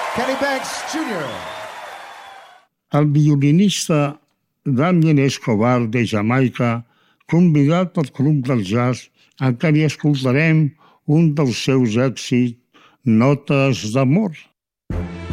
Kenny Banks Jr. El violinista Damien Escobar de Jamaica, convidat al Club del Jazz, encara hi escoltarem un dels seus èxits, Notes d'amor.